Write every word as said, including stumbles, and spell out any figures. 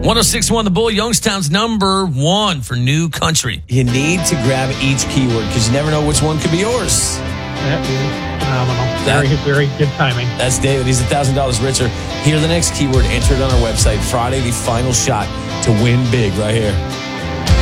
one oh six point one The Bull, Youngstown's number one for new country. You need to grab each keyword because you never know which one could be yours. That is phenomenal. Very, very good timing. That's David. He's one thousand dollars richer. Hear the next keyword. Enter it on our website. Friday, the final shot to win big right here.